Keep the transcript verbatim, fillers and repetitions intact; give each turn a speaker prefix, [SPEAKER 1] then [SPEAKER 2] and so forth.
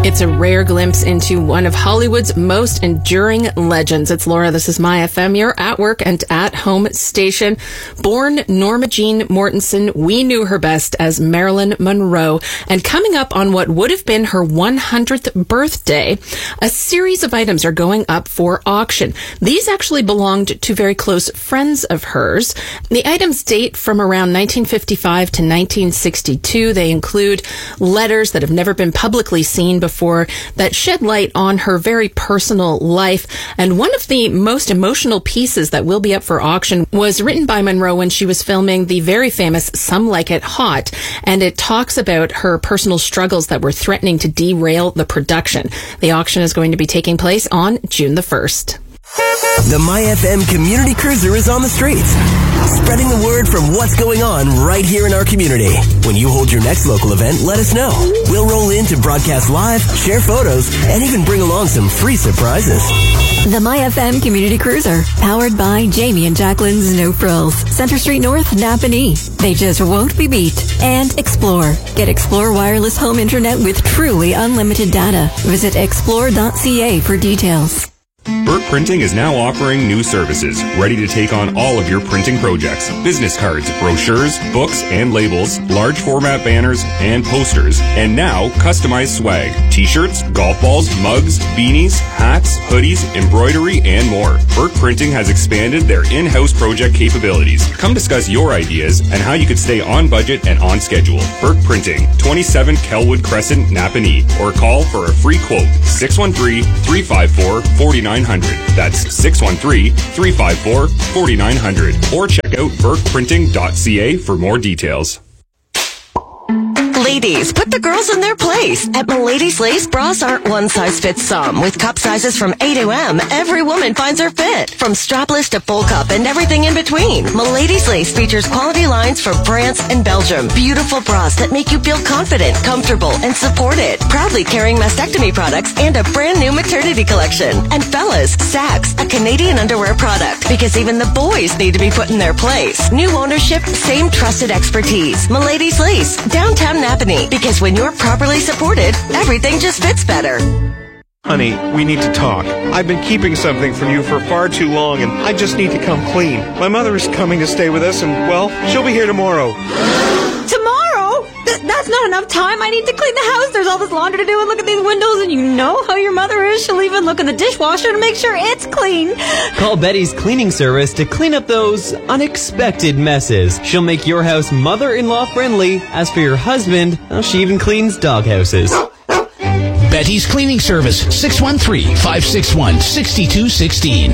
[SPEAKER 1] It's a rare glimpse into one of Hollywood's most enduring legends. It's Laura. This is My F M, your at work and at home station. Born Norma Jean Mortensen, we knew her best as Marilyn Monroe. And coming up on what would have been her one hundredth birthday, a series of items are going up for auction. These actually belonged to very close friends of hers. The items date from around nineteen fifty-five to nineteen sixty-two. They include letters that have never been publicly seen before that shed light on her very personal life. And one of the most emotional pieces that will be up for auction was written by Monroe when she was filming the very famous Some Like It Hot. And it talks about her personal struggles that were threatening to derail the production. The auction is going to be taking place on June the first.
[SPEAKER 2] The My F M Community Cruiser is on the streets, spreading the word from what's going on right here in our community. When you hold your next local event, let us know. We'll roll in to broadcast live, share photos, and even bring along some free surprises.
[SPEAKER 3] The My F M Community Cruiser, powered by Jamie and Jacqueline's No Frills, Center Street North, Napanee. They just won't be beat. And Explore. Get Explore wireless home internet with truly unlimited data. Visit explore dot c a for details.
[SPEAKER 4] Burke Printing is now offering new services, ready to take on all of your printing projects. Business cards, brochures, books and labels, large format banners and posters, and now customized swag. T-shirts, golf balls, mugs, beanies, hats, hoodies, embroidery, and more. Burke Printing has expanded their in-house project capabilities. Come discuss your ideas and how you could stay on budget and on schedule. Burke Printing, twenty-seven Kelwood Crescent, Napanee, or call for a free quote, six one three, three five four, four nine zero zero. That's six one three, three five four, four nine zero zero. Or check out burke printing dot c a for more details.
[SPEAKER 5] Ladies, put the girls in their place. At Milady's Lace, bras aren't one size fits some. With cup sizes from A to M, every woman finds her fit. From strapless to full cup and everything in between. Milady's Lace features quality lines from France and Belgium. Beautiful bras that make you feel confident, comfortable, and supported. Proudly carrying mastectomy products and a brand new maternity collection. And fellas, Sax, a Canadian underwear product. Because even the boys need to be put in their place. New ownership, same trusted expertise. Milady's Lace, downtown Napanee. Because when you're properly supported, everything just fits better.
[SPEAKER 6] Honey, we need to talk. I've been keeping something from you for far too long, and I just need to come clean. My mother is coming to stay with us, and, well, she'll be here tomorrow.
[SPEAKER 7] Tomorrow? Th- that's not enough time. I need to clean the house. There's all this laundry to do, and look at these windows, and you know how your mother is. She'll even look in the dishwasher to make sure it's clean.
[SPEAKER 8] Call Betty's Cleaning Service to clean up those unexpected messes. She'll make your house mother-in-law friendly. As for your husband, well, she even cleans doghouses.
[SPEAKER 9] Betty's Cleaning Service, six one three, five six one, six two one six.